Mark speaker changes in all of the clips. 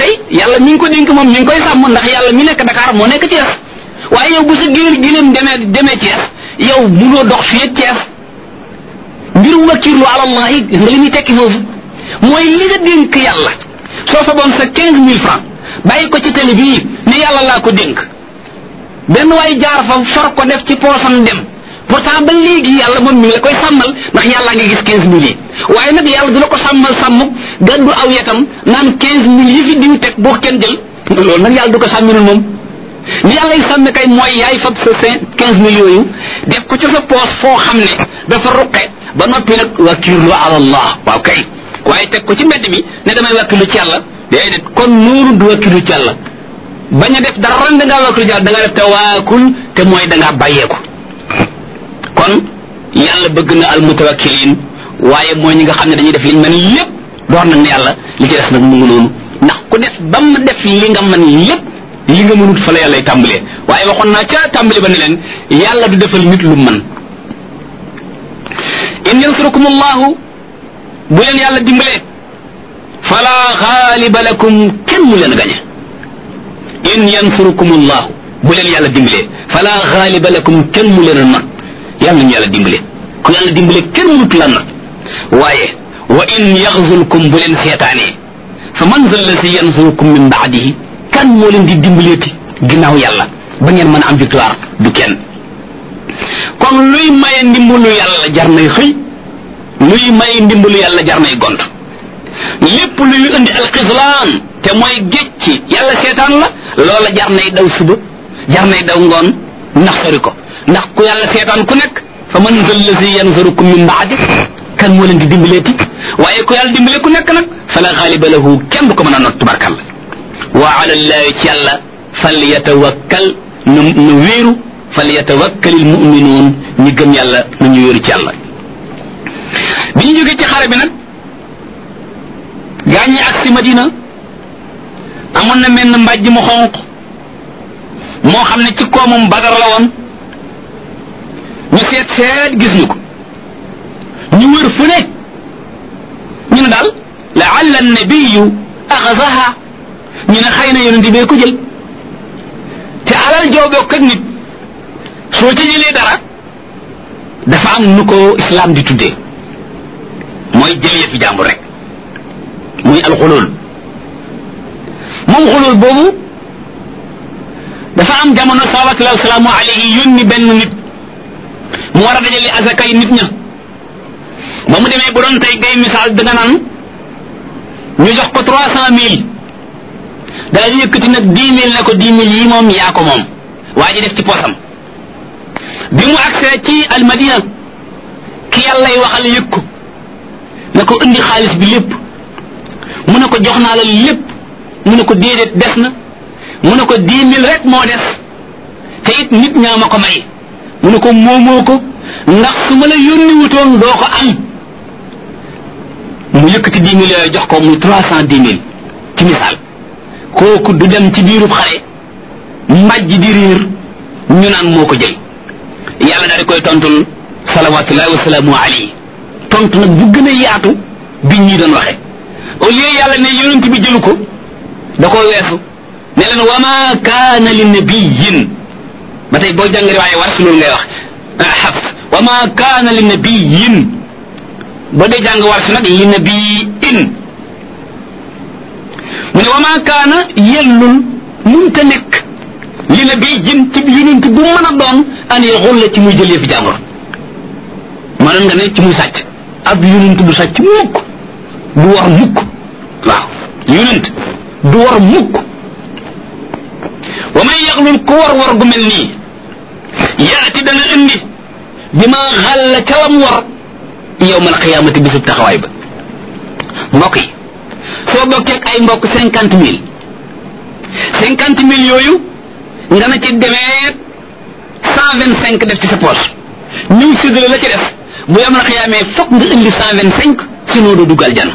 Speaker 1: yàlla mi ngi ko dénk moom mi ngi koy sàmm ndax yàlla mi nekk Dakar moo nekk Thiès waaye yow bu sa gileem demee Thiès yow munoo dox fii ak Thiès mbirum wakkirlu ala Allah yi gis nga li muy tekki foofu mooy li nga dénk yàlla soo fa boon sa 15 000 francs bàyyi ko ci télé bii ne yàlla laa ko dénk benn waay jaar fa far ko def ci poosam dem pourtant ba léegi yàlla moom mi ngi la koy sàmmal ndax yàllaa ngi gis 15 000 yi waaye nag yàlla du la ko sàmmal sàmm gàddu aw yatam naan 15 000 yi fi diw teg boo kenn jël loolu nag yàlla du ko sàmminul moom li yàlla y sàmm kay mooy yaay fab sa 15 000 yooyu def ko ci sa poos foo xam ne dafa ruqe ba noppi nag wakiirlu ala Allah waaw kay waaye teg ko ci mbedd mi ne damay wakkilu ci yàlla déedéet kon noonu du wakkilu ci yàlla bañ a def dara da ngaa wakkilu ci yàlla da ngaa def tawaakul te mooy da ngaa bàyyeeku kon yàlla bëgg na al mutawakkilin waaye mooy ñi nga xam ne dañuy def liñ mën lépp door nag ne yàlla li ci des nag mu ngi noonu ndax ku def ba mu def li nga mën lépp li nga mënut fa la yàlla tàmbalee waaye waxoon naa ca tàmbali ba ne leen yàlla du defal nit lu mën in yansurukum allahu bu leen yàlla dimbalee fala xaaliba lakum kenn mu leen gañe in yansurukum allahu bu leen yàlla dimbalee fala xaaliba lakum kenn mu leen not yàlla ñu yàlla dimbale ku yàlla dimbale kenn mënut la not waaye wa in yaxzulkum bu leen seetaanee fa man zal lazi yansurukum min baadihi kan moo leen di dimbaleeti ginnaaw yàlla ba ngeen mën a am victoire du kenn kon luy maye ndimbalu yàlla jar nay xëy luy maye ndimbalu yàlla jar nay gont lépp luy indi alxislaan te mooy gécci yàlla seetaan la loola jar nay daw suba jar nay daw ngoon ndax sori ko ndax ku yàlla seetaan ku nekk fa man zal lazi yansurukum min baadi kan moo leen di dimbaleeti waaye ku yàlla dimbale ku nekk nag fala xaaliba lahu kenn du ko mën a not tubarkalla wa ala llahi ci yàlla fal yatawakkal nu wéeru fal yatawakkalil muminuun ñi gëm yàlla nañu wéeru ci yàlla bi ñu jógee ci xare bi nag gaañi ak si Madina amoon na menn mbàjj mu xonq moo xam ne ci koomam Badar la woon ñu seet gis ñu ko ñu wër fu ne ñu ne daal laalla nabiyu axasaha ñu ne xëy na yonent bee ko jël te alal joo bokk ak nit soo ci jëlee dara dafa am nu ko islam di tuddee mooy jël yëfi jàmbur rek muy alxulul moom xulul boobu dafa am jamono salawatullahi wa salaamu alayhi yónni benn nit mu war a dajale azakay nit ña ba mu demee bu doon tey ngay misaal danga naan ñu jox ko 300 000 daal di yëkkati nag 10 000 ne ko 10 000 yi moom yaa ko moom waa ji def ci poosam bi mu agsee ci almadina ki yàllay waxal yëg ko ne ko indi xaalis bi lépp mu ne ko jox naa la lépp mu ne ko déedéet des na mu ne ko 10 000 rek moo des te it nit ñaa ma ko may mu ne ko moomoo ko ndax su ma la yónni wutoon doo ko am mu yëkkati 10 000 yooyu jox ko muy 310 000 ci misaal kooku du dem ci biirub xare mbàjj di riir ñu naan moo ko jël yàlla daal di koy tontul salawatullahi wa salaamu alayhi tontu nag bu gën a yaatu bi ñii doon waxe au lieu yàlla ne yonent bi jëlu ko da koo weesu ne leen wa ma kaana li nabiyin ba tey boo jàng riwaaye war si loolu ngay wax xafs wa ma kaana li nabiyin boo dee jàng war si nag li nabiyin mu ne wa ma kaana yellul munta nekk li nabiyin ci yonent bu mën a doon an yaxulla ci muy jël yëfi jàmbur mënoon nga ne ci muy sàcc ab yonent du sàcc mukk du war mukk waaw yonent du war mukk wa man yaxlul ku war gu mel nii yaati dana indi bi ma xàll ca lam war yawmal qiyaamati bisub taxawaay ba mbokk yi soo bokkee ak ay mbokk 50 000 50 000 yooyu nga na ci demee 125 def ci sa poche ñëw séddale la ci def bu yawmal qiyaamee fokk nga indi 125 sinon doo dugg aljana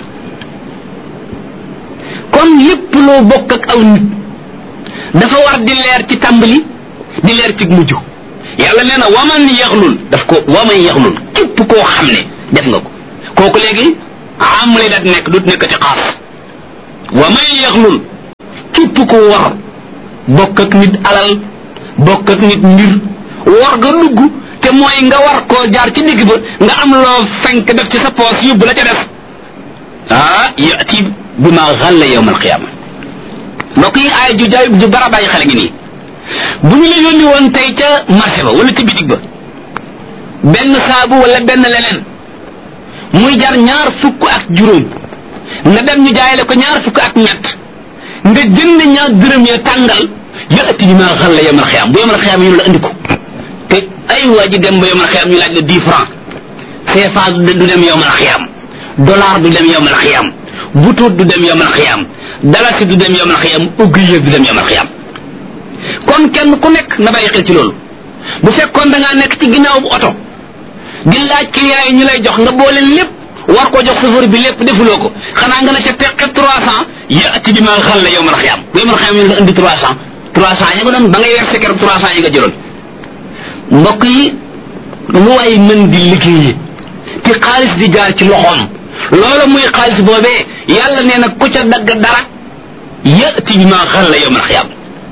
Speaker 1: kon lépp loo bokk ak aw nit dafa war di leer ci tàmbali di leer ci mujj yàlla nee na waman yaxlul daf ko waman yaxlul képp koo xam ne def nga ko kooku léegi am lay dat nekk dut nekk ci xaas waman yaxlul képp ko war bokk ak nit alal bokk ak nit mbir war nga dugg te mooy nga war koo jaar ci digg ba nga am loo fenk def ci sa poos yóbbu la ca des yati bi ma xalla yawm alqiyama mbokk yi aay ju bara bàyyi xale ngi nii bu ñu la yónni woon tey ca marché ba wala ca bitig ba benn saabu wala benn leneen muy jar 20 nga dem ñu jaay la ko 20 nga jënd ñaar dërëm ya tàngal yati bi ma xalla yawm alqiyama bu yawm alqiyama ñu la andi ko te ay waa ji dem ba yawm alqiyama ñu laaj la 10 francs CFA du dem yawm alqiyama dollar du dem yawm alqiyama butuut du dem yawm alqiyama dalasi du dem yawm alqiyama ugiye du dem yawm alqiyama kon kenn ku nekk na bàyyi xel ci loolu bu fekkoon da ngaa nekk ci ginnaaw bu oto di laaj client yi ñu lay jox nga boole lépp war ko jox chauffeur bi lépp defuloo ko xanaa nga na ca teqe 300 yati bi ma xalla yawm alqiyama bu yawm alqiyama ñu la indi 300 yi nga doon ba ngay weer keroog 300 yi nga jëloon mbokk yi lu waay mën di liggéeyee te xaalis di jaar ci loxoom loola muy xaalis boobee yàlla nee na ku ca dagg dara yati bi ma xalla yawm alqiyama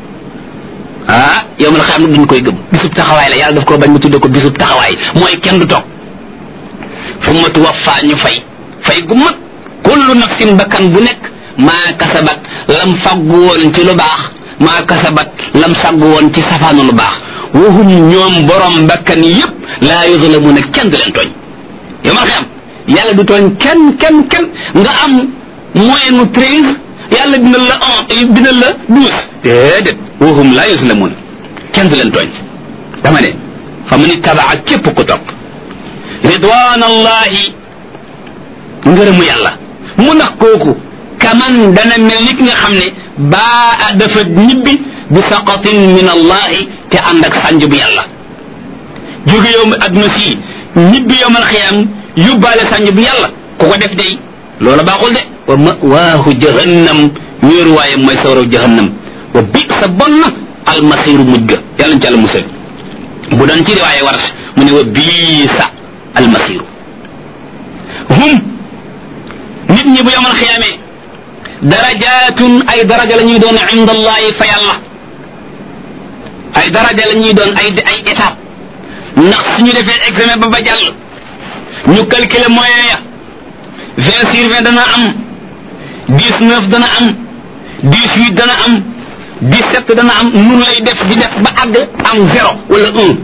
Speaker 1: yawm alqiyama duñ koy gëm bisub taxawaay la yàlla daf ko bañ mu tudde ko bisub taxawaay mooy kenn du toog summa tuwaffa ñu fay gu mag kullu nafsin bakkan bu nekk maa kasabat lam faggu woon ci lu baax maa kasabat lam saggu woon ci safaanu lu baax wahum ñoom borom bakkan yépp laa yuzlamuna kenn du leen tooñ yawm alqiyama yàlla du tooñ kenn nga am moyenne 13 yàlla bindal la 12 déedéet wahum laa yuzlamuna kenn du leen tooñ dama ne fa man ittabaa képp ku topp ridwanallahi ngërëmu yàlla mu nax kooku kaman dana mel ni ki nga xam ne baa dafa ñibbi bi saqatin min allahi te ànd ak sànj bu yàlla jóge yow adduna si ñibbi yawmal xiyaam yóbbaale sànj bu yàlla ku ko def day loola baaxul de wa mawaahu jahannam wéeruwaayam mooy sawraw jahannam wa bi sa bon na almasiru mujj ga yàlla ci àlla musal bu doon ci riwaaye warsh mu ne wa biisa almasiru hum nit ñi bu yawmal xiyaamee darajatun ay daraja la ñuy doon inda allahi fa yàlla ay daraja la ñuy doon ay étape ndax suñu defee examen ba jàll ñu calculer moyen ya 20/20 dana am 19 dana am 18 dana am 17 dana am nun lay def di def ba àgg am 0 wala 1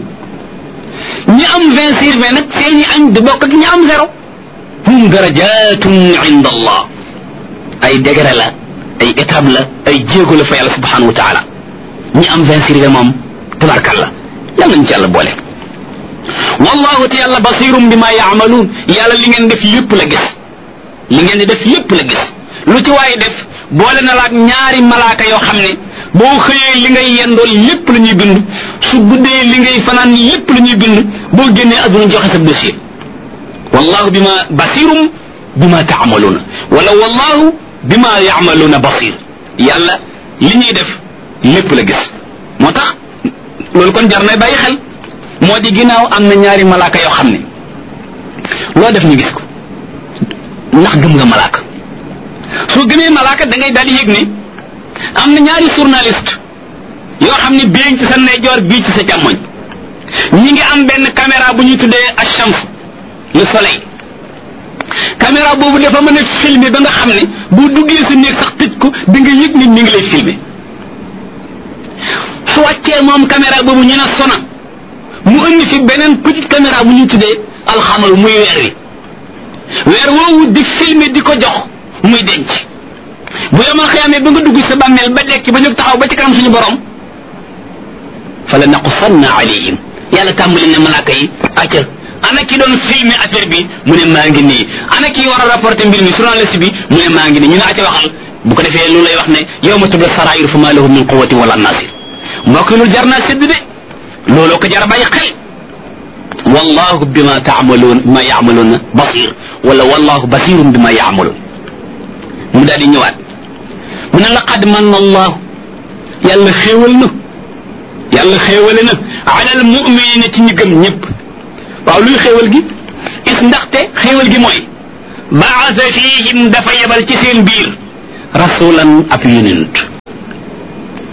Speaker 1: ñi am 20/20 nag seeni añ du bokk ak ñi am 0 hum darajatun inda allah ay degré la ay étape la ay jéego la fa yàlla subhanahu wa taala ñi am 20/20 moom tabarkalla yàlla nañ ci yàlla boole wallahu te yàlla basirum bima yaamaluun yàlla li ngeen def lépp la gis li ngeen di def lépp la gis lu ci waaye def boole na la ak ñaari malaaka yoo xam ne boo xëyee li ngay yendool lépp la ñuy bind su guddee li ngay fanaan lépp la ñuy bind boo génnee adduna joxe sa dossier wallahu bima basirum bima taamaluuna wala wallahu bima yaamaluuna basir yàlla li ñuy def lépp la gis moo tax loolu kon jar na bàyyi xel moo di ginnaaw am na ñaari malaaka yoo xam ne loo def ñu gis ko ndax gëm nga malaaka soo gëmee malaaka da ngay daal di yëg ne am na ñaari journaliste yoo xam ne bii ci sa ndeyjoor bii ci sa càmmoñ ñi ngi am benn caméra bu ñuy tuddee ash-shams le soleil caméra boobu dafa mën a filmer ba nga xam ne boo duggee sa néeg sax tëj ko di nga yëg nit ñi ngi lay filmer su wàccee moom caméra boobu ñu ne sona mu indi fi beneen petite caméra bu ñuy tuddee alxamal muy weer woowu di filmer di ko jox muy denc bu yomal xiyaamee ba nga dugg sa bàmmeel ba dekki ba jóg taxaw ba ci kanam suñu borom fa la naqussanna alayhim yàlla tàmbali ne malaaka yi acca ana ki doon filmer affaire bi mu ne maa ngi nii ana ki war a rapporter mbir mi journaliste bi mu ne maa ngi nii ñu ne acca waxal bu ko defee loolu lay wax ne yawma tubla sarair fa ma lahu min quwwatin wala nasir mbokk lu jar naa sédd de looloo ko jar a bàyyi xel wallahu bima taamaluun bima yaamaluuna basir wala wallahu basirun bima yaamaluun mu daal di ñëwaat mu ne laqad manna allahu yàlla xéewal na yàlla xéewale na ala al muminina ci ñi gëm ñëpp waaw luy xéewal gi is ndaxte xéewal gi mooy baasa fihim dafa yebal ci seen biir rasulan ab yonent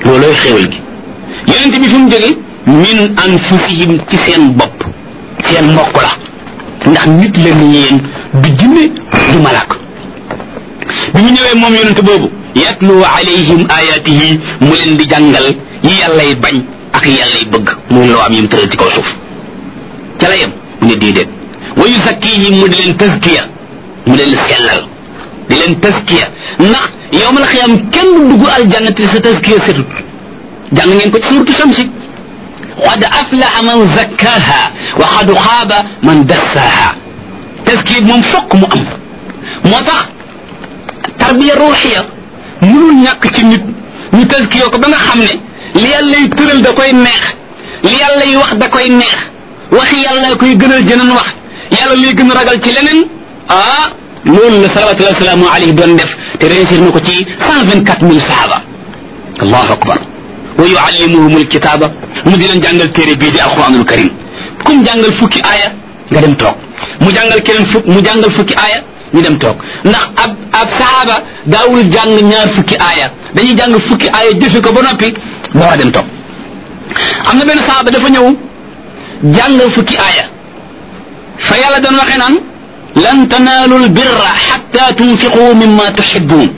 Speaker 1: loolooy xéewal gi yonent bi fi mu jóge min anfusihim ci seen bopp seen mbokk la ndax nit la ni yéen du jinne du malaak bi mu ñëwee moom yonent boobu yatlu alayhim ayatihi mu leen di jàngal yi yàllay bañ ak yàllay bëgg muy loo am yim tëral ci kaw suuf ca la yem mu ne déedéet wa yuzakkihim mu di leen tazkiya mu leen sellal di leen tazkiya ndax yawmal xiyaam kenn du dugg aljanna te sa tazkiya setut jàng ngeen ko ci suuratu Shamsi qad aflaha man zakkaha wa qad xaaba man dassaha tazkiya moom fokk mu am moo tax tarbiya ruuxiya mënul ñàkk ci nit ñu tazkiya ko ba nga xam ne li yàllay tëral da koy neex li yàllay wax da koy neex waxi yàlla koy gënal jëneen wax yàlla lay gën a ragal ci leneen loolu la salawatullahi wa salaamu alayhi doon def te réussir na ko ci 124,000 sahaba allahu akbar wa yuallimuhum alkitaba mu di leen jàngal téere bii di alquranul karim kum jàngal fukki aaya nga dem toog mu jàngal keneen mu jàngal fukki aaya ñu dem toog ndax ab sahaba daawul jàng ñaar fukki aaya dañuy jàng fukki aaya jëfe ko ba noppi door a dem toog am na benn sahaba dafa ñëw jàng fukki aaya fa yàlla doon waxee naan lan tanaalul birra xatta tunfiqu mimma tuhibbun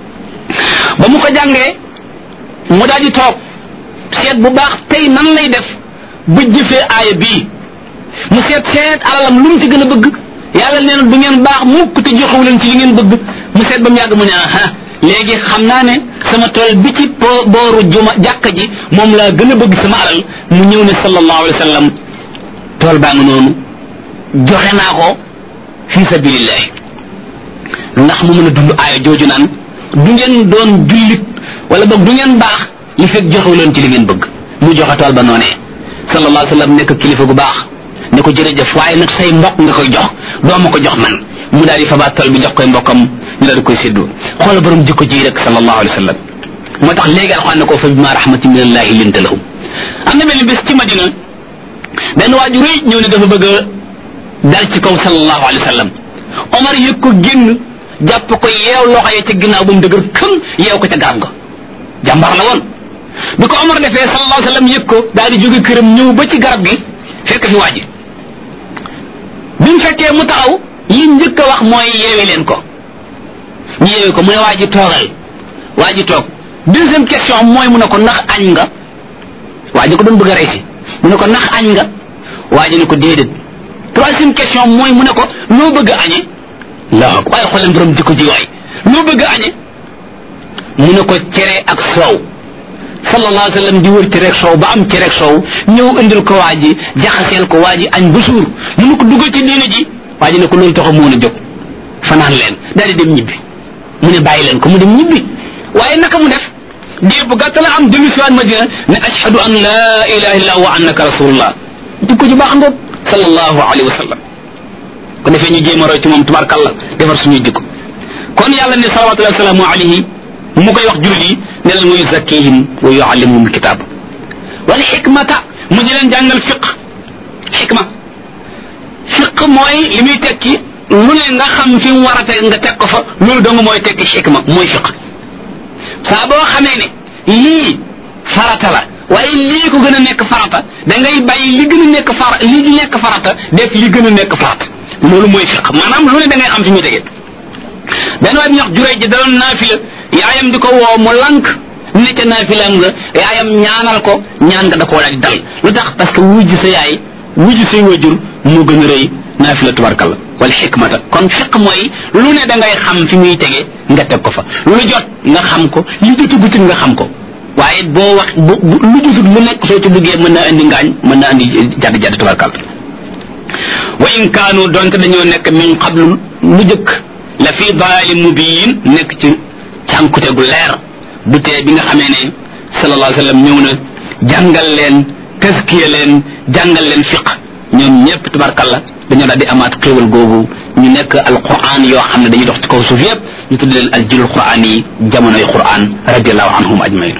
Speaker 1: ba mu ko jàngee mu daal di toog seet bu baax tey nan lay def ba jëfee aaya bii mu seet alalam lu mu ci gën a bëgg yàlla nee na du ngeen baax mukk te joxewu leen ci li ngeen bëgg mu seet ba mu yàgg mu ne léegi xam naa ne sama tool bi ci booru jàkka ji moom laa gën a bëgg sama alal mu ñëw ne sallallahu alayhi wa sallam tool baa nga noonu joxe naa ko fi sabilillahi ndax mu mën a dund aaya jooju naan du ngeen doon jullit wala boog du ngeen baax li fekk joxewu leen ci li ngeen bëgg mu joxe tool ba noonee sallallahu alayhi wa sallam nekk kilifa gu baax ne ko jërëjëf waaye nag say mbokk nga koy jox doo ma ko jox man mu daal di fabaat tool bi jox koy mbokkam ñu daal di koy séddoo xoola borom jikko ji rek sallallahu alayhi wa sallam moo tax léegi alxuraan ne ko fa bima rahmatin min allahi linta lahum am na benn bés ci Madina benn waaju rëy ñëw ne dafa bëgg a dal ci kaw sallallahu alayhi wa sallam Omar yëg ko génn jàpp ko yeew loxo ya ca ginnaaw ba mu dëgër këm yeew ko ca garab ga jàmbar la woon bi ko Omar defee sallallahu alayhi wa sallam yëg ko daal di jóge këram ñëw ba ci garab gi fekk fi waaji bi mu fekkee mu taxaw li njëkk a wax mooy yeewi leen ko ñu yeewi ko mu ne waa ji toogal waa ji toog deuxième question mooy mu ne ko ndax añ nga waa ji ko doon bëgg a rey si mu ne ko ndax añ nga waa ji ne ko déedéet troisième question mooy mu ne ko loo bëgg a añe laa waaye xool leen borom jikko ji waay loo bëgg a añe mu ne ko cere ak soow sallallahu alayhi wa sallam di wër cere ak soow ba am cere ak soow ñëw indil ko waa ji jaxaseel ko waa ji añ ba suur mu ne ko duggal ci diine ji waa ji ne ko loolu taxaw moo a jóg fanaan leen daal di dem ñibbi mu ne bàyyi leen ko mu dem ñibbi waaye naka mu def diir bu gàtt la am demi siwaat Madina ne ashhadu an la ilaha illa wa annaka rasulullah jikko ji baax ngoog sallallahu alayhi wa sallam ko defee ñu jéem a roy ci moom tubaarkàlla defar suñuy jikko kon yàlla ne salawatullahi wa salaamu alayhi mu koy wax jullit yi ne leen wa yuzakkihim wa yuallimuhum alkitab wal xikmata mu di leen jàngal xikma mooy li muy tekki lu ne nga xam fi mu war a teg nga teg ko fa loolu dong mooy tekki xikma mooy fiq saa boo xamee ne lii farata la waaye lii ko gën a nekk farata da ngay bàyyi li gën a nekk li nekk farata def li gën a nekk farata loolu mooy fiq maanaam lu ne da ngay xam fi muy tegee benn waay bi ñuy wax Juray ji daloon naafila yaayam di ko woo mu lank ne ca naafilaam nga yaayam ñaanal ko ñaan nga da koo daal di dal lu tax parce que wujj sa yaay wujj say wajur moo gën a rëy naafila tubarkalla wala xikmata kon fiq mooy lu ne da ngay xam fi muy tege nga teg ko fa lu jot nga xam ko li jotugut nga xam ko waaye boo wax lu jotut lu nekk soo ci duggee mën naa indi ngaañ mën naa indi jadd tubarkalla wa in kaanu donte dañoo nekk min qablu lu jëkk la fi daalin mubiin nekk ci cànkute gu leer du tee bi nga xamee ne sallallahu alayhi wa sallam ñëw na jàngal leen taskiya leen jàngal leen fiq ñoom ñëpp tubarkalla dañoo daal di amaat xéewal googu ñu nekk alquran yoo xam ne dañuy dox ci kaw suuf yëpp ñu tudd leen aljilul quran yi jamonoy quran radiallahu anhum ajmain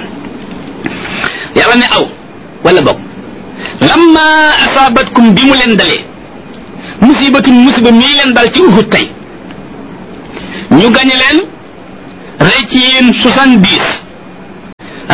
Speaker 1: yàlla ne aw wala bokk lamma asaabatkum bi mu leen dalee musibatun musiba mii leen dal ci Uhud tey ñu gañe leen rey ci yéen 70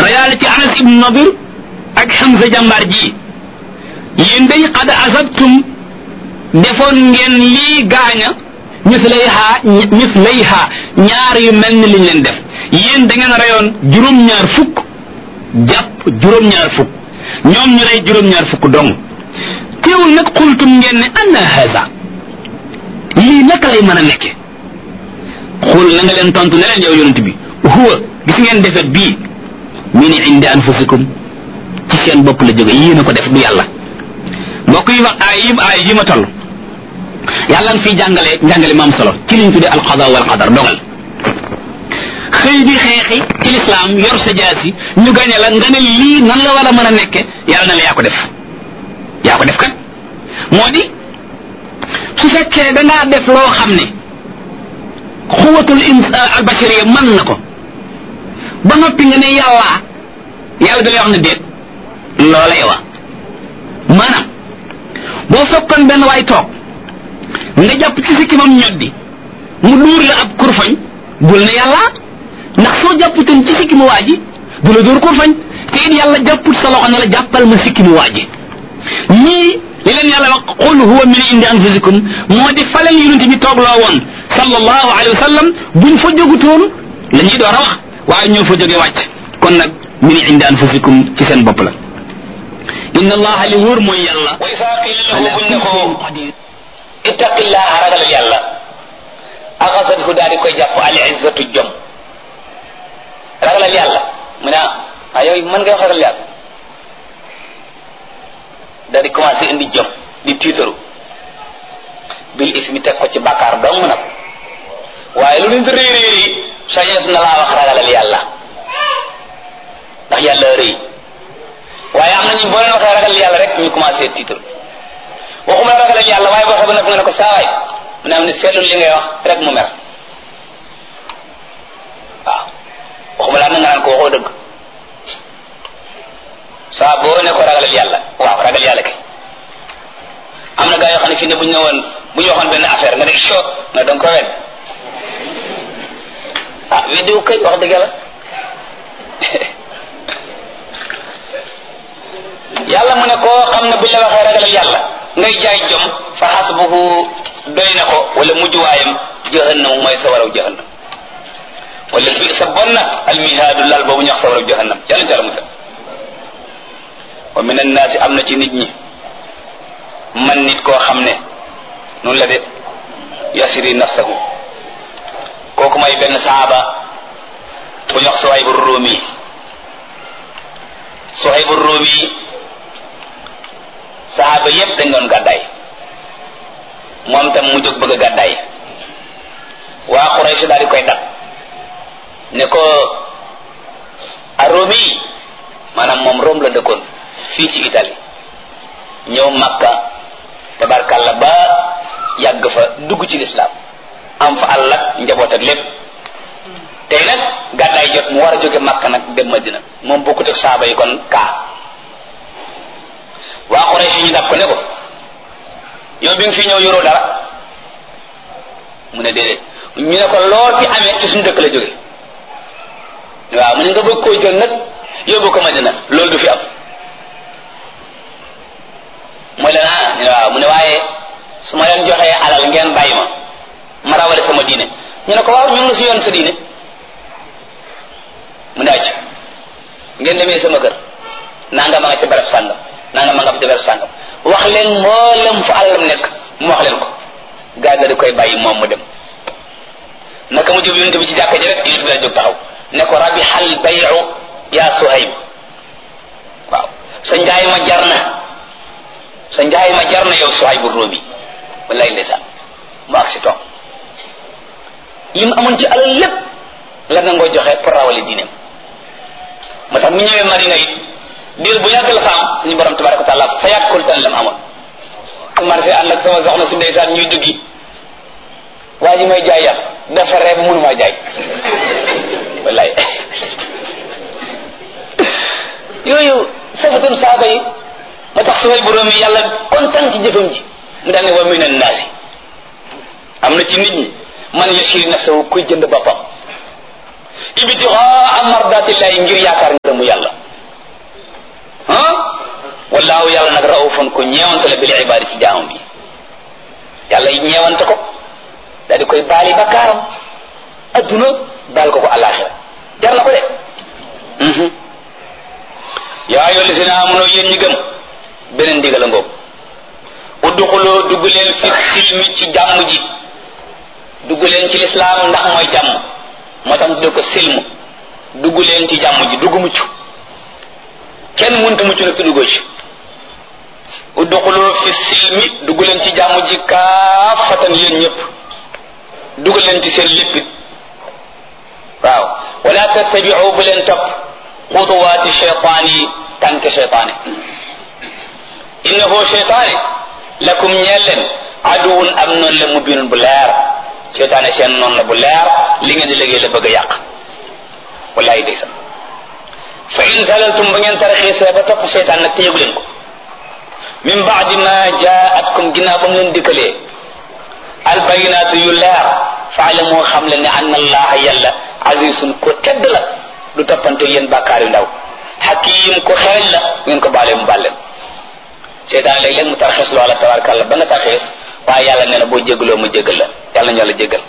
Speaker 1: yàlla ci Anas ibn Nadir ak Hamza jàmbaar ji yéen day qad asabtum defoon ngeen lii gaaña mislayha ñaar yu mel ni liñ leen def yéen da ngeen reyoon juróom-ñaar fukk jàpp juróom-ñaar fukk ñoom ñu rey juróom-ñaar fukk dong teewul nag xultum ngeen ne anna haza lii naka lay mën a nekke xul na nga leen tontu ne leen yow yonent bi huwa gis ngeen defet bii min indi anfusikum ci seen bopp la jóge yéen a ko def du yàlla mbokk yi wax ay yi ma toll yàlla nga fiy njàngale maam solo ci liñ tuddee alqada wal qadar dogal xëy di xeexi ci lislaam yor sa jaasi ñu gañe la nga ne lii nan la war a mën a nekke yàlla na la yaa ko def kat moo di su fekkee dangaa def loo xam ne xuwatul albashariya mën na ko ba noppi nga ne yàlla da lay wax ne déet loolay wax maanaam boo fekkoon benn waay toog nga jàpp ci sikkimam ñoddi mu duur la ab kurfañ bul ne yàlla ndax soo jàpputoon ci sikkimu waa ji du la dóor kurfañ te it yàlla jàpput sa loxo ne la jàppal ma sikkimu waa ji ñii li leen yàlla wax qul huwa min indi anfusikum moo di fa leen yonent bi toog loo woon sallallahu alayhi wa sallam buñ fa jógutoon la ñuy door a wax waaye ñoo fa jóge wàcc kon nag min indi anfusikum ci seen bopp la inna allaha li wóor mooy yàlla wa isa qila lahu buñ ne ko ittaqillaha ragalal yàlla axasathu daal di koy jàpp al izzatu jom ragalal yàlla mu ne ah yow mën ngay wax ragal yàlla daal di commencé indi jom di tiitaru bil ismi teg ko ci bàkkaar dong nag waaye lu nit rëy rëy sañet na laa wax ragalal yàlla ndax yàlla rëy waaye am nañu boo leen waxee ragal yàlla rek ñu commencé tiitaru waxuma la ragalal yàlla waaye boo xam ne nga ne ko saawaay mu ne am ne seetlul li ngay wax rek mu mer waaw waxuma laa na nga naan ko waxoo dëgg saa boo ne ko ragalal yàlla waaw ragal yàlla kay am na gaa yoo xam ne fii ne bu ñu waxoon benn affaire nga ne soo nga danga ko wedd ah weddiwu kay wax dëgg yàlla yàlla mu ne koo xam ne buñ la waxee ragalal yàlla ngay jaay jom fa xasbuhu doy na ko wala mujjuwaayam jahannam mooy sa waraw jahannam wala bi sa bon na almihaadu lal boobu ñu wax sa waraw jahannam yàlla ci yàlla musal wa min annaasi am na ci nit ñi man nit koo xam ne noonu la de yasiri nafsahu kooku may benn saaba bu ñu wax Suhaybu Rumi Suhaybu Rumi saaba yépp dañ doon gàddaay moom tam mu jóg bëgg a gàddaay waa Quraysh daal di koy dab ne ko Rumi maanaam moom Rome la dëkkoon fii ci Italie ñëw Makka tabarkalla ba yàgg fa dugg ci lislaam am fa àll ak njaboot ak lépp tey nag gàddaay jot mu war a jóge Makka nag dem Madina moom bokkut ak saaba yi kon kaa waa Quraysh ñu dab ko ne ko yow bi nga fi ñëw yoroo dara mu ne déedéet ñu ne ko loo fi amee ci suñu dëkk la jóge waaw mu ne nga bëgg koo jël nag yóbbu ko Madina loolu du fi am mooy leen ah ñu ne waaw mu ne waaye su ma leen joxee alal ngeen bàyyi ma rawale sama diine ñu ne ko waaw ñu ngi si yoon sa diine mu ne acc ngeen demee sama kër nanga ma nga ca barab sàngam nanga ma nga ca barab sàngam wax leen mboolem fu alalam nekk mu wax leen ko gaa yi di koy bàyyi moom mu dem naka mu jub yonent bi ci jàkka ji rek yonent bi la jóg taxaw ne ko rabihal bayu yaa Suhayb waaw sa njaay ma jar na yow Suhaybu Rumi wallaay ndeysaan mu ak si toog li mu amoon ci alal lépp la nangoo joxe pour rawale diineem moo tax mu ñëwee Madina it diir bu yàgg la fa am suñu borom tabaraka wa taala fa yàggul tan la mu amoon commencé ànd ak sama soxna si ndeysaan ñuy duggi waa ji may jaay yàpp dafa reeb mënu maa jaay wallaay yooyu safatun saaba yi ma tax Suhaybu Rumi yàlla kontaan ci jëfam ji mu daal ne wa min annaasi am na ci nit ñi man yashiri nafsahu kuy jënd boppam ibtigaa mardatillahi ngir yaakaar ngërëmul ngërëmu yàlla wallahu yàlla nag raufun ku ñeewante la bil ibaadi ci jaamam bi yàlla ñeewante ko daal di koy baali bakkaaram adduna baal ko ko alaxira jar na ko de yaa ayyuha llazina amanu yéen ñi gëm beneen ndigal a ngoog udduxuloo dugg leen fi silmi ci jàmm ji dugg leen ci lislaam ndax mooy jàmm moo tax tudde ko silmu dugg leen ci jàmm ji dugg mucc kenn mënta mucc nag te duggoo ci udduxuloo fi silmi dugg leen ci jàmm ji kaafatan yéen ñëpp dugg leen ci seen léppit waaw wala tattabiu bu leen topp xutuwaati cheytaan yi tànke cheytaane innahu cheytaane lakum ñeel leen aduwun am noonu la mubinun bu leer cheytaane seen noonu la bu leer li ngeen di liggéey la bëgg a yàq wallahi day sax fa in zalaltum ba ngeen taraxiisee ba topp cheytaan nag te yëgu leen ko min baadi ma jaatkum ginnaaw ba mu leen dikkalee albayinaatu yu leer faalamoo xam le ne anna allaha yàlla azizun ko tedd la du toppante yéen bàkkaar yu ndaw hakim ko xereñ la ngeen ko baalee mu bàlleen seytaan léeg-léeg mu tarxees loola tabarkàlla ba nga tarxees waaye yàlla nee na boo jégaloo mu jégal la yàlla ñu yàlla jégal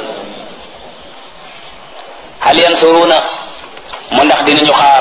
Speaker 1: hal yansuruna mu ndax dinañu xaar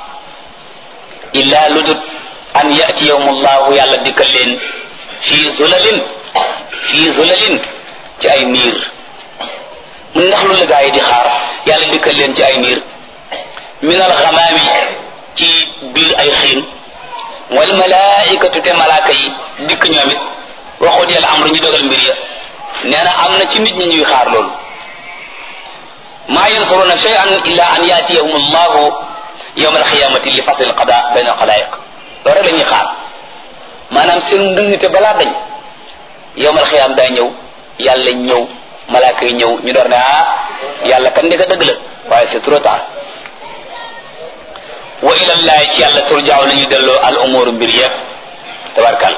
Speaker 1: illa ludut an yatiyahumullahu yàlla dikkal leen fii zulalin ci ay niir mun ndax lu la gaa yi di xaar yàlla dikkal leen ci ay niir min alxamaami ci biir ay xiin wal malaikatu te malaaka yi dikk ñoom it waxut yàlla amru ñu dogal mbir ya nee na am na ci nit ñi ñuy xaar loolu maa yansuruna shay'an illa an yatiyahum allahu yawma alqiyamati li fasl alqada bayna alxalaiq loolu rek la ñuy xaar maanaam seen ndëngte balaa dañ yawma alqiyam daa ñëw yàlla ñëw malaaka yi ñëw ñu door ne yàlla kan ndeka dëgg la waaye c'est trop tard wa ila llahi ci yàlla turjaaw nañu delloo al umuru mbir yëpp tabarkal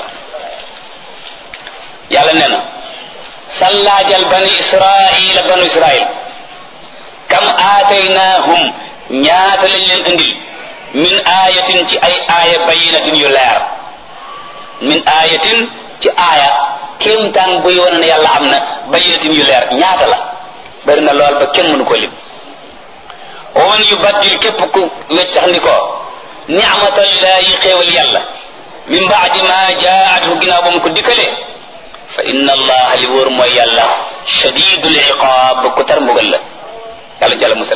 Speaker 1: yàlla nee na sallaajal banu israil kam aataynahum ñaata lañ leen indil min ayatin ci ay aaya bayinatin yu leer min ayatin ci aaya kéemtaan buy wane ne yàlla am na bayinatin yu leer ñaata la bari na lool ba kenn mënu ko lim wa man yubaddil képp ku weccax ni ko ni'matallahi xéewal yàlla min baadi ma jaathu ginnaaw ba mu ko dikkalee fa inna allaha li wóor mooy yàlla shadidul iqaab ku tar mbugal la yàlla jàlla musal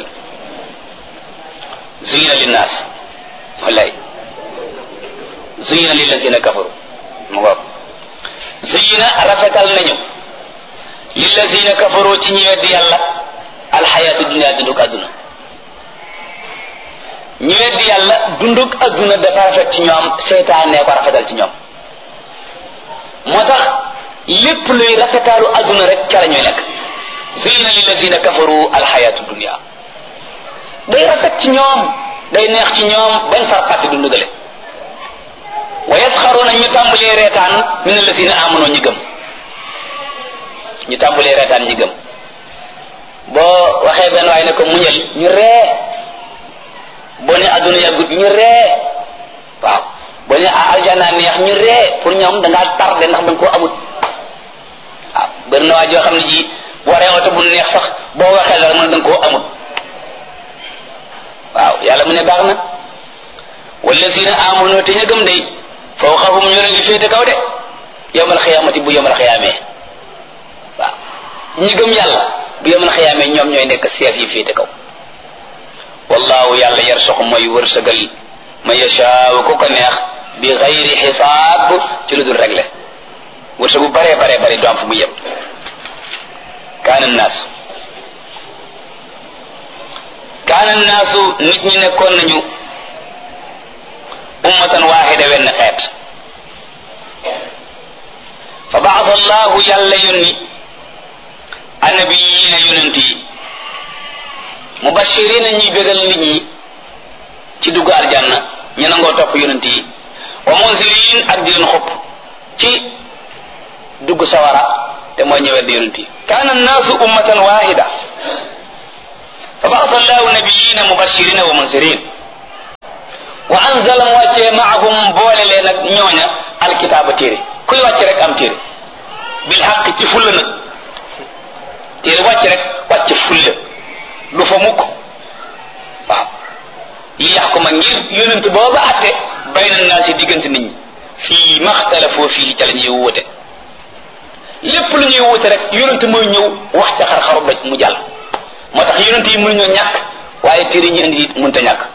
Speaker 1: zuyina linnaas wallaay zuyina lillazina kafaru mu ngoog zuyina rafetal nañu lillazina kafaru ci ñi weddi yàlla alxayaatu dunya dunduk adduna ñi weddi yàlla dunduk adduna dafa rafet ci ñoom seytaane ko rafetal ci ñoom moo tax lépp luy rafetaalu adduna rek ca la ñuy nekk zuyina lillazina kafaru alxayaatu dunya day rafet ci ñoom day neex ci ñoom bañ far parti du ndugale wa yasxaruna ñu tàmbalee reetaan min allazina amanu ñi gëm ñu tàmbalee reetaan ñi gëm boo waxee benn waay ne ko muñal ñu ree boo ne adduna yàggut ñu ree waaw boo ne aljana neex ñu ree pour ñoom da ngaa tardé ndax danga koo amut waaw bëri na waa joo xam ne ji waree oto bu neex sax boo waxee dara mën danga koo amut waaw yàlla mu ne baax na wallazina amanu te ña gëm day fawqahum ñu leen di féete kaw de yawmal xiyaamati bu yawmal xiyaamee waaw ñi gëm yàlla bu yawmal xiyaamee ñoom ñooy nekk seef yi féete kaw wallahu yàlla yarsuqu mooy wërsëgal ma yashaaw ku ko neex bi xayri xisaab ci lu dul réglé wërsëgu bare bare bare du am fu mu yem kaana naasu nit ñi nekkoon nañu ummatan waahida wenn xeet fa ba'atha allahu yàlla yónni annabiyiina yonent yi mubashirina ñuy bégal nit ñi ci dugg aljanna ñu nangoo topp yonent yi wa munzirin ak di leen xupp ci dugg sawara te mooy ñëwee di yonent yi kaana annaasu ummatan waahida fa ba'atha allahu nabiyyiina mubashirina wa munzirin anzala mu wàccee maahum boole leen ak ñooña alkitaaba téere kuy wàcc rek am téere bil xaq ci fulla nag téere wàcc rek wàcc fulla du fa mukk waaw li yaxkuma ngir yonent booba atte bayna naasi diggante nit ñi fii maxtalafoo fii ca la ñuy wuute lépp lu ñuy wuute rek yonent mooy ñëw wax ca xar-xaru doj mu jàll moo tax yonent yi mënuñoo ñàkk waaye téere ñu indi it mënta ñàkk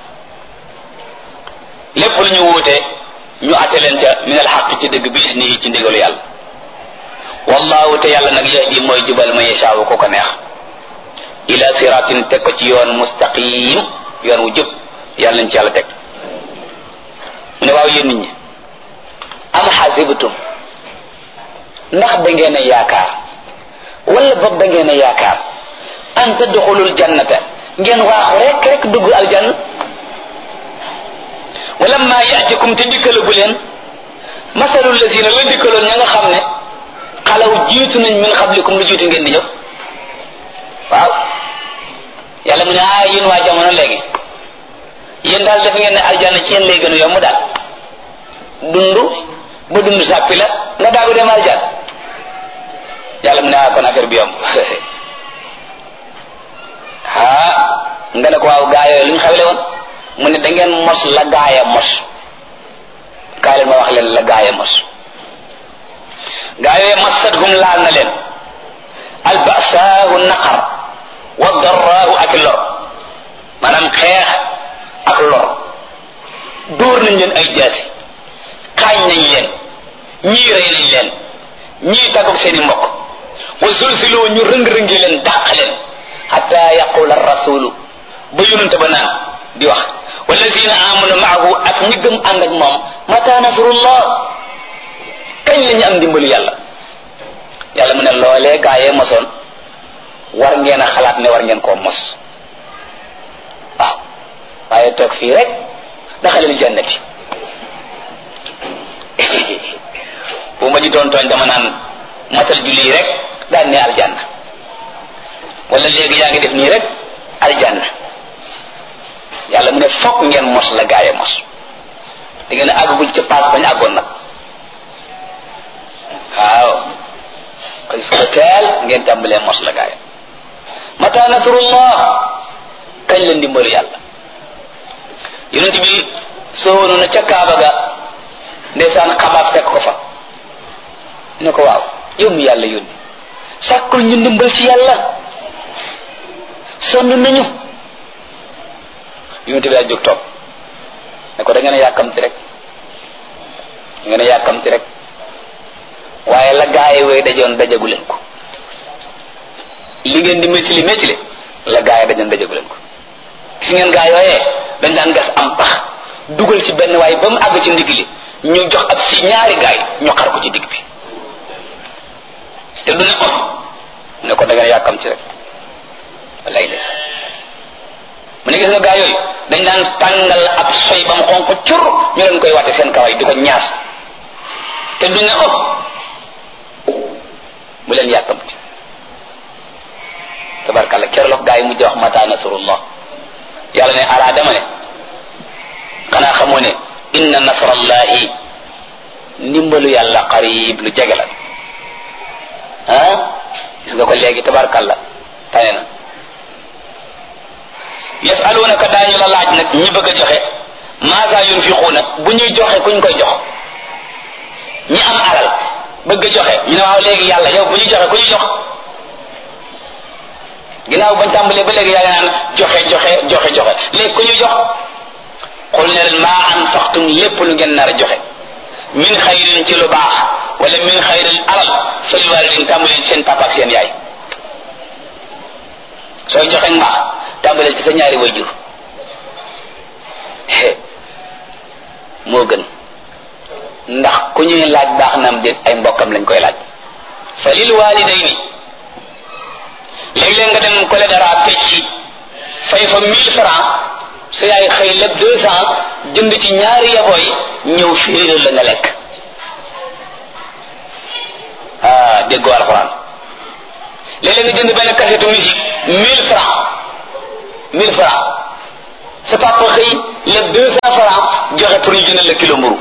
Speaker 1: lépp lu ñu wuute ñu atte leen ca min al xaq ci dëgg bi isnihi ci ndigalu yàlla wallahu te yàlla nag yahdi mooy jubal ma yashaawu ko ko neex ila siratin teg ko ci yoon mustaqim yoon wu jub yàlla nañ ci yàlla teg mu ne waaw yéen nit ñi am xasibtum ndax da ngeen a yaakaar wala boog da ngeen a yaakaar an tadxulul jannata ngeen waaxu rek dugg aljanna wala ma yaatikum te dikkalagu leen masalul lazina la dikkaloon ña nga xam ne xalaw jiitu nañ min xablikum lu jiitu ngeen di ñëw waaw yàlla mu ne yéen waa jamono léegi yéen daal def ngeen ne aljanna ci yéen lay gën a yomb daal dund ba dund sàppi la nga daagu dem aljanna yàlla mu ne kon affaire bi yomb nga ne ko waaw gaa yooyu lu ñu xawle woon mu ne da ngeen mos la gaaya mos kaay leen ma wax leen la gaaya mos gaa yooyu massatuhum laal na leen albasaahu naqar wa darraahu ak lor maanaam xeex ak lor dóor nañ leen ay jaasi xaañ nañ leen ñii rey nañ leen ñii tàggoog seen i mbokk wa zulziloo ñu rëng-rëngi leen dàq leen xata yaqula rasulu ba yonente ba naan di wax wallazina amanu maahu ak ñi gëm ànd ak moom mata nasrullah kañ la ñu am dimbalu yàlla yàlla mu ne loolee gaayee mosoon war ngeen a xalaat ne war ngeen koo mos waaw waaye toog fii rek daxalil jannati bu ma di doon tooñ dama naan matal julli rek daan ne aljanna wala léegi yaa ngi def nii rek aljanna yàlla mu ne fokk ngeen mos la gaayee mos da ngeen a àggagul ca paas bañ àggoon nag waaw kon su ko teel ngeen tàmbalee mos la gaayee mata nasrullah kañ la ndimbalu yàlla yonent bi soowoonu na ca kaaba ga ndeysaan xabaab fekk ko fa ne ko waaw yow mi yàlla yónni sàkkul ñu ndimbal ci yàlla sonn nañu yonent bi daa jóg toog ne ko da ngeen a yàkkamti rek da ngeen a yàkkamti rek waaye la gaaye way dajoon dajagu leen ko li ngeen di métili la gaaye dajoon dajagu leen ko gis ngeen gaa yooyee dañ daan gas am pax dugal ci benn waaye ba mu àgg ci ndigg li ñu jox ab si ñaari gaay ñu xar ko ci digg bi te du ne ko da ngeen yàkkamti rek wallaay des mu ne gis nga gaa yooyu dañ daan tàngal ab soy ba mu xonq cur ñu leen koy wàtte seen kaway di ko ñaas te du ne bu leen yàkkamti tabarkalla kerloog gaa yi mujj wax mata nasrullah yàlla ne alaa dama ne xanaa xamoo ne inna nasrallahi ndimbalu yàlla qarib lu jege la gis nga ko léegi tabarkalla tane na yasalunaka daañu la laaj nag ñi bëgg a joxe maasa yunfiquuna bu ñuy joxe kuñ koy jox ñi am alal bëgg a joxe ñu ne waaw léegi yàlla yow bu ñuy joxe ku ñu jox ginnaaw bañ tàmbalee ba léegi yaa ngi naan joxe léegi ku ñu jox xul ne leen maa anfaqtum lépp lu ngeen nar a joxe min xayrin ci lu baax wala min xayrin alal fal waalidin tàmbalee ci seen papa ak seen yaay sooy joxe mbaax tàmbalee ci sa ñaari wayjur moo gën ndax ku ñuy laaj baax na am déet ay mbokkam lañ koy laaj fa lil waalidayni léeg-léeg nga dem kole dara fecci fay fa 1000 francs sa yaay xëy lépp 200 jënd ci ñaari yabooy ñëw féeréer la nga lekk déggoo alxuraan léeg-léeg nga jënd benn kasetu musique 1000 francs sa papa xëy lépp 200 francs joxe pour ñu jëndal la kilo mburu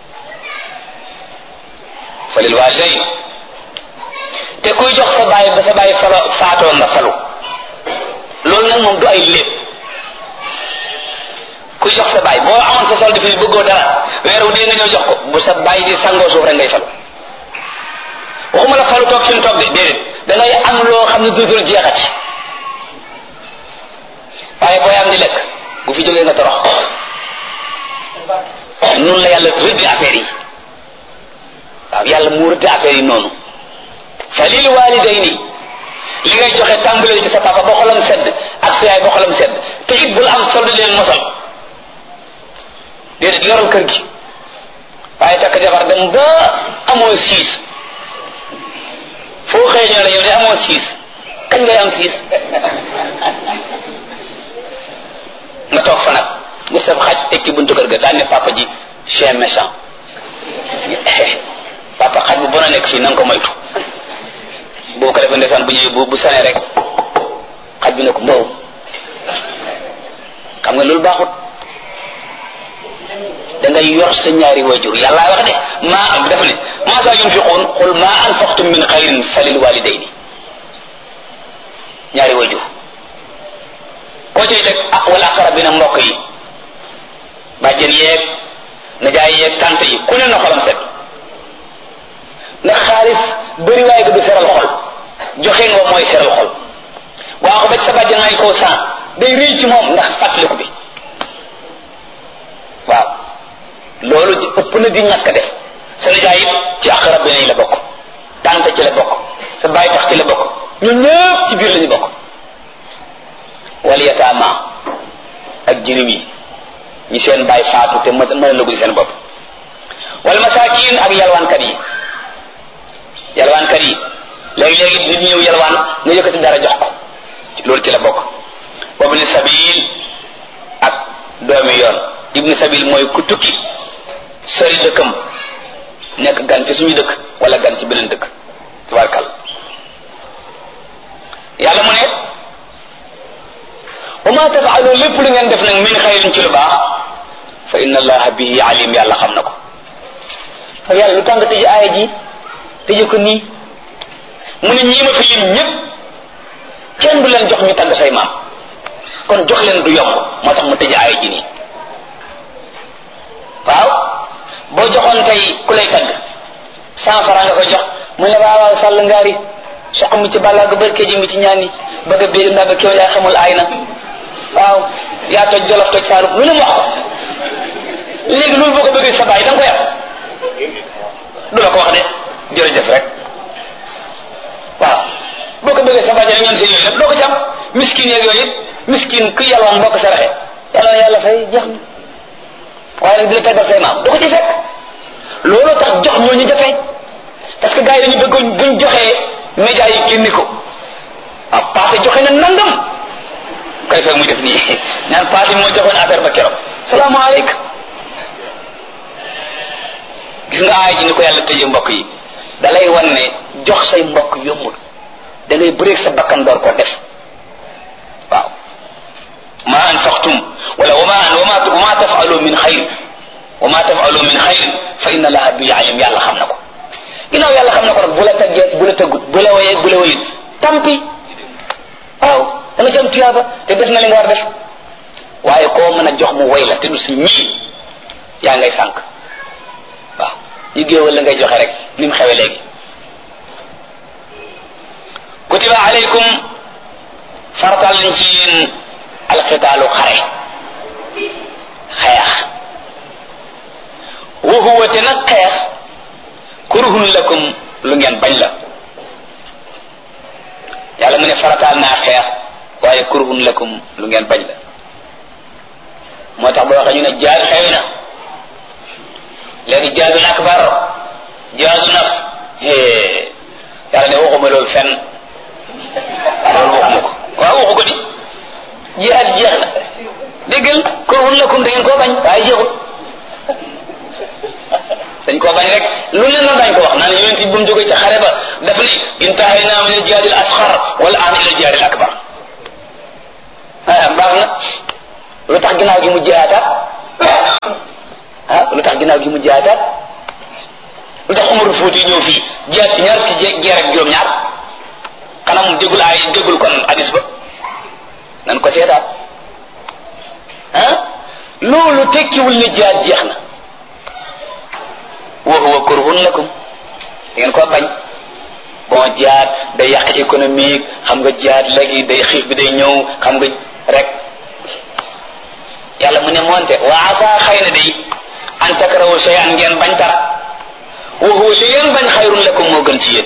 Speaker 1: fa lil walidayn te kuy jox sa baay ba sa baay faatoo nga falu loolu nag moom du ay lépp kuy jox sa baay boo amoon sa solde fi bëggoo dara weer wu dee nga ñëw jox ko bu sa baay di sangoo suuf rek ngay falu waxuma la falu toog fi mu toog de déedéet da ngay am loo xam ne dootul jeexati waaye booy am di lekk bu fi jógee nga torox noonu la yàlla rëdd affaire yi waaw yàlla mu rëdd affaire yi noonu fa lil walidayni li ngay joxe tàmbalee ci sa papa ba xolam sedd ak sa yaay ba xolam sedd te it bul am solde leen mosal déedéet yoral kër gi waaye takk jabar dem ba amoo 6 foo xëy ñoo la yow de amoo 6 kañ ngay am 6 nga toog fa nag nga sab xaj teg ci buntu kër ga daan ne papa ji chien méchant papa xaj bu bon a nekk fii na nga ko moytu boo ko defee ndeysaan bu ñëwee bu sane rek xaj bi ne ko mbow xam nga loolu baaxut da ngay yor sa ñaari wajur yàlla wax de maa dafa ne maa saa yunfiqun qul ma anfaqtum min xayrin falil walidayni ñaari wajur koo ciy teg wal aqrabina mbokk yi bàjjen yeeg najaay yeeg tante yi ku ne na xolam set ndax xaalis bëri waaye ko du seral xol joxe nga mooy seral xol waa ko ba ci sa bàjjen may koo san day rëy ci moom ndax fàttaliku bi waaw loolu ëpp na di ñàkk def sa najaay it ci aqrabina yi la bokk tante ci la bokk sa bàyyi tax ci la bokk ñun ñëpp ci biir lañu bokk wal yataama ak jirim yi ñi seen baay faatu te mën a lëgul seen bopp wal masaakin ak yalwaankat yi léegi-léegi nit ñëw yalwaan nga yëkkati dara jox ko loolu ci la bokk wabni sabil ak doomi yoon ibni sabil mooy ku tukki sori dëkkam nekk gan ci suñu dëkk wala gan ci beneen dëkk tabarkal yàlla mu ne wa ma tafaalu lépp lu ngeen def nag min xayrin ci lu baax fa inna allaha bihi alim yàlla xam na ko fa yàlla lu tàng tëj aaya ji tëje ko nii mu ne ñii ma fi lim ñëpp kenn du leen jox ñu tagg say maam kon jox leen du yomb moo tax mu tëje aaya ji nii waaw boo joxoon tey ku lay tagg 100 francs nga koy jox mu ne waaw sàll ngaari soq mi ci bàllaa ga barke ji mi ci ñaan yi bëgg a béy ndaa ba kéw yaa xamul aay na waaw yaa toj jolof toj saalum lu ne mu wax ko léegi loolu boo ko bëggee sa baay da nga koy am du la ko wax de jërëjëf rek waaw boo ko bëggee sa baay ñoom seen yooyu lépp doo ko ci am miskin yeeg yooyu it miskin ku yalwaan boo ko saraxe yàlla na yàlla fay jeex na waaye nag di la taggal say maam du ko ci fekk looloo tax jox ñooñu jafe parce que gars yi dañu bëgg buñ joxee média yi génni ko ah passé joxe na nangam kay fekk muy def nii ñaan passé moo joxoon affaire ba keroog salaamaaleykum gis nga aay ji ni ko yàlla tëjee mbokk yi da lay wan ne jox say mbokk yombul da ngay bëreeg sa bakkan door ko def waaw ma anfaqtum wala wama tafalu min xayr wama tafalu min xayr fa inna allaha bi alim yàlla xam na ko ginnaaw yàlla xam na ko nag bu la taggee bu la tëggut bu la woyee bu la woyut tampi waaw da nga ci am tuyaaba te def na li nga war def waaye koo mën a jox mu woy la te du si ñii yaa ngay sànq waaw ñu géewal la ngay joxe rek ni mu xewe léegi kutiba alaykum fartal nañ ci yéen alqitaalu xare xeex wa huwa te nag xeex kurhun lakum lu ngeen bañ la yàlla mu ne farataal naa xeex waaye kurhun lakum lu ngeen bañ la moo tax boo waxee ñu ne jaad xew na léegi jaadul akbar jaadu nafs yàlla ne waxuma loolu fenn loolu waxuma ko waaw waxu ko di jihaad jeex na déggal kurhun lakum da ngeen koo bañ waaye jeexul dañ koo bañ rek lu leen na dañ ko wax naan yonent bi bu mu jógee ca xare ba daf ni intahayna min al-jihaad al-asghar wal aan ila al-jihaad al-akbar baax na
Speaker 2: lu tax ginnaaw gi mu jihaataat lu tax ginnaaw gi mu jihaataat lu tax Umarul Fuuti ñëw fii jihaat ci ñaar ci jeer ak juróom-ñaar xanaa mu déggul ay déggul kon hadis ba nan ko seetaat loolu tekkiwul ne jihaat jeex na wa huwa kurhun lakum da ngeen ko bañ bon jihaat day yàq économique xam nga jihaat léegi day xiif bi day ñëw xam nga rek yàlla mu ne moonte wa asa xëy na day an takrahu shay'an ngeen bañ dara wa huwa li ngeen bañ xayrun lakum moo gën ci yéen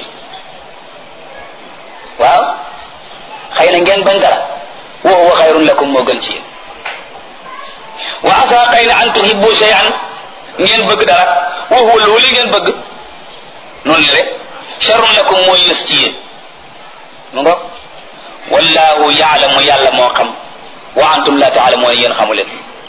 Speaker 2: waaw xëy na ngeen bañ dara wa huwa xayrun lakum moo gën ci yéen wa asa xëy na an tuhibbu shay'an ngeen bëgg dara wa huwa loolu li ngeen bëgg noonu la rek sharrun lakum mooy yës ci yéen mu ngo wallahu yaalamu yàlla moo xam wa antum la taalamuuna yéen xamu leen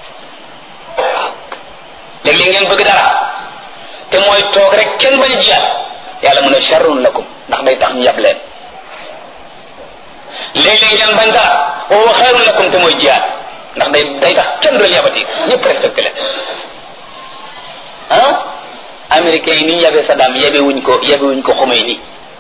Speaker 2: léeg-léeg ngeen bëgg dara te mooy toog rek kenn bañ jiyaat yàlla mu ne sharrun lakum ndax day tax ñu yab leen léeg-léeg ngeen bañ dara wa huwa xayrun lakum te mooy jiyaat ndax day tax kenn du leen yabati ñëpp respecté leen américains yi ni ñu yabee Saddam yabewuñ ko Khomeini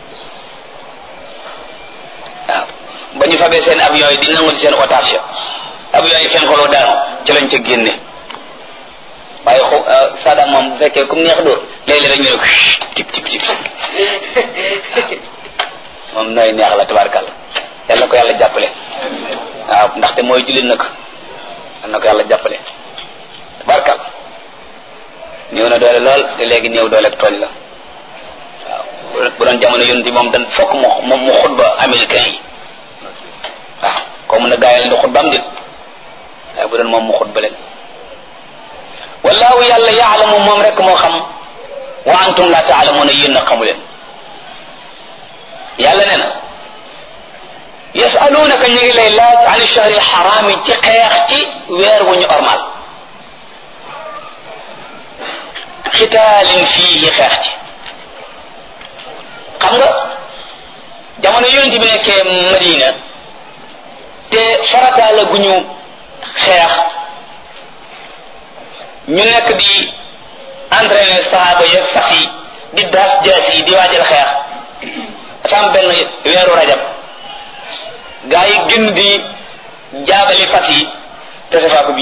Speaker 2: waaw ba ñu fabee seen avion yi di nangul seen otage avion yi fen xoloo daanu ci lañ ca génne waaye Saddam moom bu fekkee comme neex dóor léeg-léeg rek ñu ne ko tip tip tip moom nooy neex la tabarkàlla yàlla ko yàlla jàppale waaw ndaxte mooy jullit nag yàlla na ko yàlla jàppale tabarkàlla néew na doole lool te léegi néew doole ak tooñ la waaw bu doon jamono yonent moom dan fokk mu xutba américain yi waaw ko mun a gaayal di xutba am dit waaye bu doon moom mu xutba leen wallahu yàlla yaalamu moom rek moo xam wa antum la taalamuuna yéen na xamu leen yàlla nee na yasalunaka ñu ngi lay laaj an shahri xaraami ci xeex ci weer wu ñu ormal xitaalin fiihi xeex ci xam nga jamono yonent bi nekkee Madina te farata la gu ñu xeex ñu nekk di entraîner sahaaba ya fas yi di daas jaas yi di waajal xeex dafa am benn weeru rajab gaa yi gën di jaabali fas yi te safaa ko bi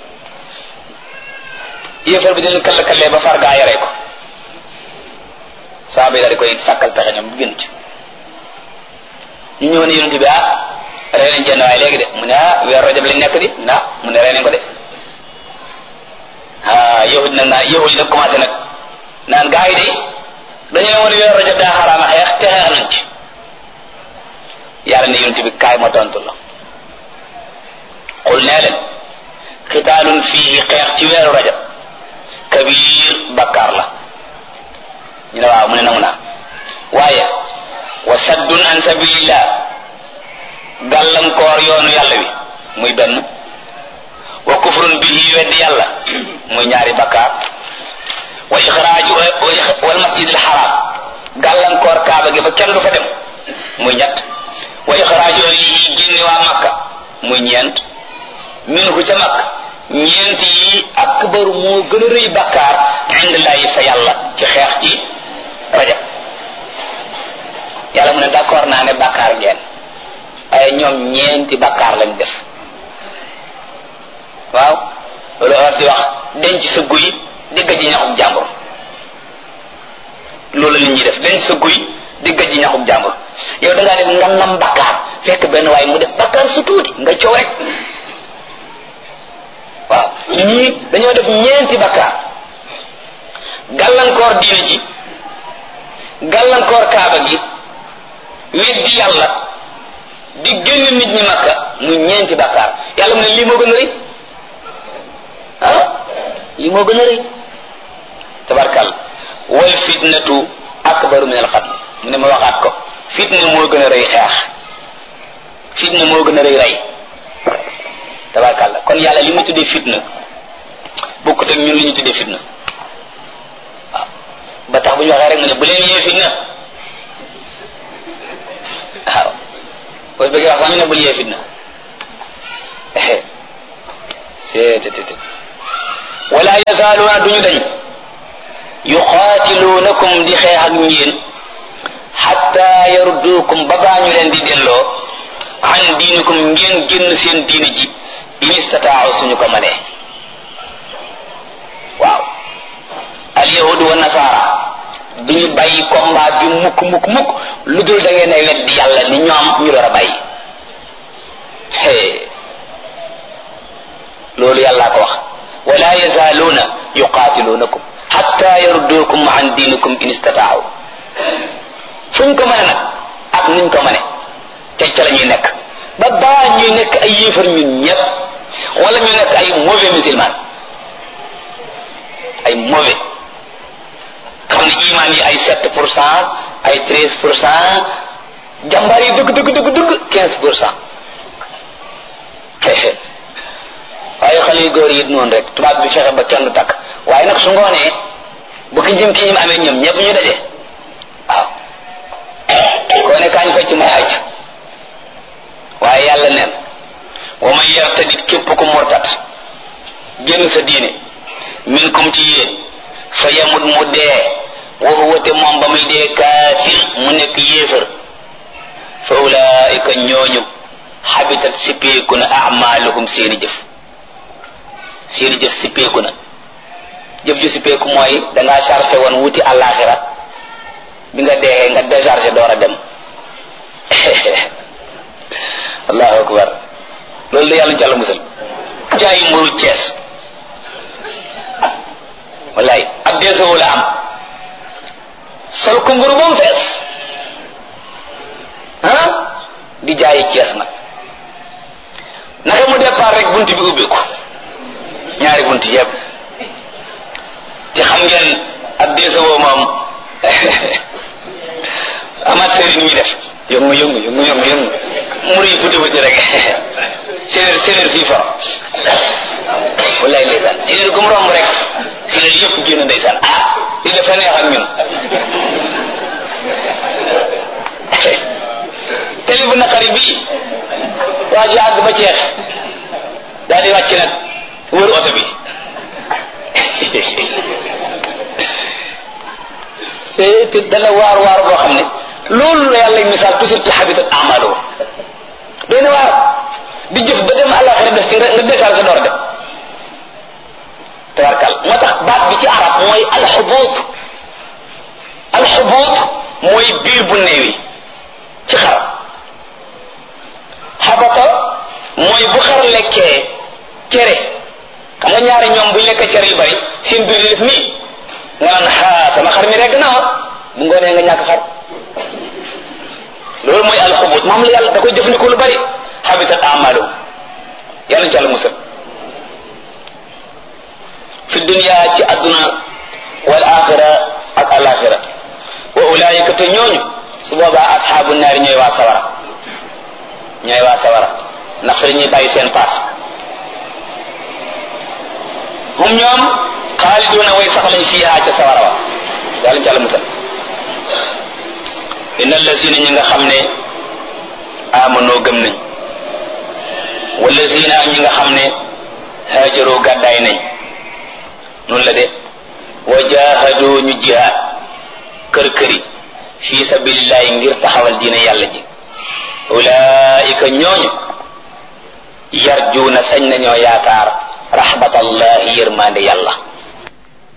Speaker 2: yéefar bi dina kall-kallee ba far gaa yaree ko sahaaba yi daal di koy sàkkal pexe ñoom bu gën ci ñu ñëw ne yonent bi rey nañ jenn waaye léegi de mu ne weeru rajab lañ nekk di mu ne rey nañ ko de yahud nag commencé nag naan gaa yi de dañoo woon weeru rajab daa xaraama xeex te xeex nañ ci yàlla ne yonent bi kaay ma tontu la xul nee leen xitaalun fii xeex ci weeru rajab kabir bakkaar la ñu ne waaw mu ne nangu naa waaye wa saddun an sabilillah gàllankoor yoonu yàlla wi muy benn wa kufrun bihi weddi yàlla muy ñaari bakkaar wa ixraaju wal masjidil haram gàllankoor kaaba gi ba kenn du fa dem muy ñett wa ixraaju yi génne waa makka muy ñeent minhu ca makka ñeent yi akbaru moo gën a rëy bakkaar indillahi fa yàlla ci xeex ci rajab yàlla mu ne d'accord naa ne bakkaar ngeen waaye ñoom ñeenti bakkaar lañ def waaw loolu war di wax denc sa guy digg ji ñaxub jàmbur loolu la nit ñi def denc sa guy digg ji ñaxub jàmbur yow da ngaa def ngam bakkaar fekk benn waaye mu def bakkaar su tuuti nga coow rek waaw ñii dañoo def ñeenti bakkaar gàllankoor diine ji gàllankoor kaaba gi weddi yàlla di génn nit ñi makka mu ñeenti bakkaar yàlla mu ne lii moo gën a rëy lii moo gën a rëy tabarkal wal fitnatu akbaru min al qatl mu ne ma waxaat ko fitna moo gën a rëy xeex fitna moo gën a rëy rey tabarkal kon yàlla li mu tuddee fitna bokkut ak ñun li ñu tuddee fitna waaw ba tax bu ñu waxee rek mu ne bu leen yee fitna waaw boo bëggee wax sax ñu ne bul yee fitna wala yazaaluuna duñu dañ yuqaatiluunakum di xeex ak yéen xatta yarudduukum ba baa ñu leen di delloo an diinikum ngeen génn seen diini ji in istataaw suñu ko mënee. waaw alyahudu wa nasaara duñu bàyyi combat bi mukk lu dul da ngeen ay weddi yàlla ni ñoom ñu door a bàyyi. loolu yàllaa ko wax wala yazaaluuna yuqaatiluunakum xatta yarudduukum an diinikum in istataaw. fuñ ko mën nag ak nuñ ko mëne ca la ñuy nekk ba baa ñuy nekk ay yéefar ñun ñëpp wala ñu nekk ay mauvais musulman ay mauvais xam ne iman yi ay 7% ay 13%, jàmbaar yi dëgg 15%. waaye xale yu góor yi noonu rek tubaab bi fexe ba kenn du takk waaye nag su ngoonee bu ki jëm ki ñim amee ñoom ñëpp ñu daje waaw koo ne kaañ fecc may aj waaye yàlla neen wa man yartadit képp ku murtat génn sa diine minkum ci yéen fa yamut mu dee wa huwa te moom ba muy dee kaafir mu nekk yéefar fa ulaika ñooñu habitat sippeeku na a'maluhum seeni jëf sippeeku na jëf ju sippeeku mooy dangaa chargé woon wuti àllaaxira bi nga dee nga déchargé door a dem allahu akbar loolu la yàlla jàll musal jaay mburu Cees wallaay ab deesawu la am sol ko mburu ba mu fees di jaayi Cees nag naka mu départ rek bunt bi ubbeeku ñaari bunt yëpp te xam ngeen ab deesawoo moom amaat sëriñ ñuy def yëngu mburu yi buti rek séeréer fii fa wallaay ndeysaan séeréer gum romb rek séeréer yëpp génn ndeysaan li dafa neex ak ñun teli bu naqari bii waa ji àgg ba Cees daal di wàcc nag wër oto bi te dana waar boo xam ne loolu la yàlla misaal toujours ci habitat amalu doy na waar di jëf ba dem àllaxira def ci nga décharge door dem tabarkal moo tax baat bi ci arab mooy alxubuut mooy biir bu néewi ci xar xabata mooy bu xar lekkee cere xam nga ñaari ñoom buñ lekkee cere yu bari seen biir di def nii nga naan sama xar mi regg na bu ngoonee nga ñàkk xar loolu mooy alxubut moom la yàlla da koy jëfandikoo lu bari habitat amalu yàlla ci àlla musal fi dunya ci adduna wal axira ak alaxira wa ulaayika te ñooñu su boobaa asxaabu naari ñooy waa sawara ndax fa dañuy bàyyi seen paas hum ñoom xaaliduuna way sax lañ fiihaa ca sawara wa yàlla ci àlla musal inna allazina ñi nga xam ne amanoo gëm nañ wallazina ñi nga xam ne haajaroo gàddaay nañ noonu la de wa jahadu ñu jihaad kër-këri fi sabilillahi ngir taxawal diine yàlla ji ulaika ñooñu yarjuuna sañ nañoo yaakaar rahmatallahi yërmande yàlla